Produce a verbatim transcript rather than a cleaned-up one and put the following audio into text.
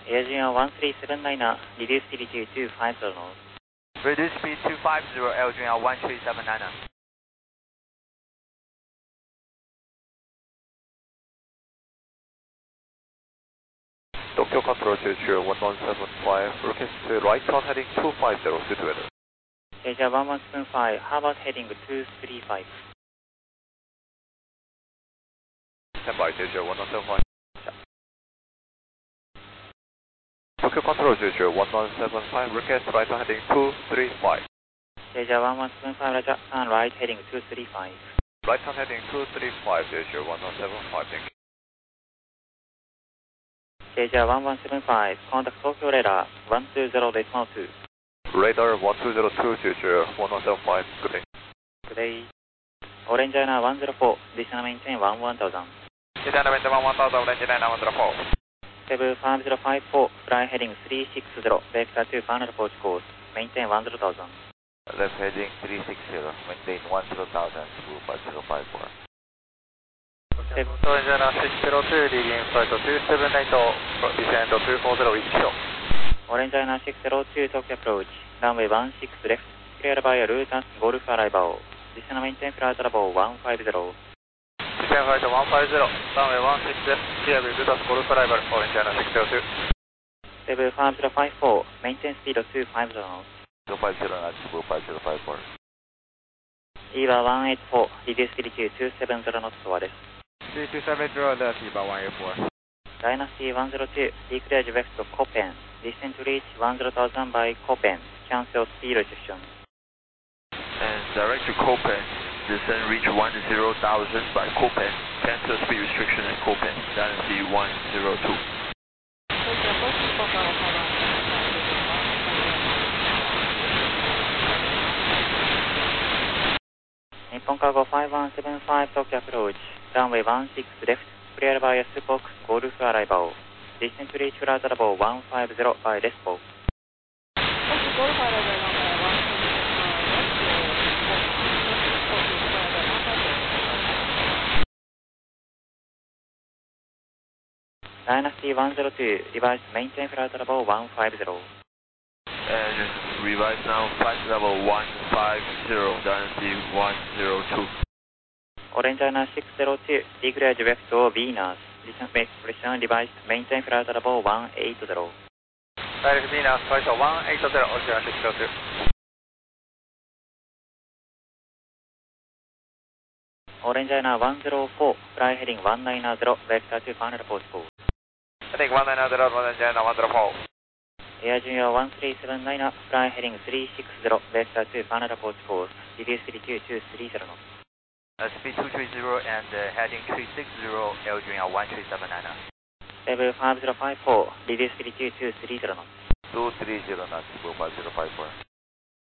Air Junior one three seven nine, reduce speed to two five zero knots. Reduce speed two five zero, Air Junior one three seven nine. Tokyo Control J J one one seven five, request to right on heading two five zero, sit weather. J J one one seven five, Harvard heading two three five. Stand by J J one one seven five. Tokyo Control J J one one seven five, request right on heading two three five. J J one one seven five, Roger, turn right heading two three five. Right on heading two three five, J J one one seven five, thank you. J J one one seven five, contact Tokyo radar one two zero decimal two. Radar one two zero two, J J one one seven five, good day. Good day. Orange Liner one zero four, descend maintain one one thousand. Descend maintain one one thousand, Orange Liner one zero four. Seven five zero five four, fly heading three six zero, vector to final approach course, maintain one zero thousand. Left heading three six zero, maintain one zero thousand, two five zero five four. Orange Liner six zero two, leading flight two seven eight, descend two four zero one zero. Orange Liner six zero two, Tokyo approach, runway one six left, cleared by Luton Golf arrival, descend maintain flight level one five zero. Descend flight one five zero, runway one six left, cleared by Luton Golf arrival, Orange Liner six zero two. Seven five zero five four, maintain speed two five zero knots. two five zero knots, two five zero five four. E V A one eight four, reduce speed to two seven zero knots overです。 two seven zero, left E V A one eight four. Dynasty one zero two, declare direct to Copen, descend to reach one zero thousand by Copen, cancel speed restriction. And direct to Copen, descend reach one zero thousand by Copen, cancel speed restriction at Copen, Dynasty one zero two. Nippon Cargo five one seven five, Tokyo approach, runway one six left, cleared by Spock Golf arrival, descend to reach flight level one five zero by Respo. Golf arrival number one Dynasty one zero two, revise maintain flight level one five zero. And revise now, flight level one five zero, Dynasty one zero two. Orange Liner six zero two, declare direct to Venus, descent expression revised, maintain flight level one eight zero. Direct Venus, flight one eight zero, Orange Liner six zero two. Orange Liner one zero four, fly heading one nine zero, vector to final approach course. Heading one nine zero, Orange Liner one zero four. Air Junior one three seven nine, fly heading three six zero, vector to final approach course, reduce speed to two three zero knots. Uh, speed two three zero and uh, heading three six zero, Air Junior one three seven nine. Seven five zero five four, reduce speed to two three zero knots. two three zero knots, two five zero five four.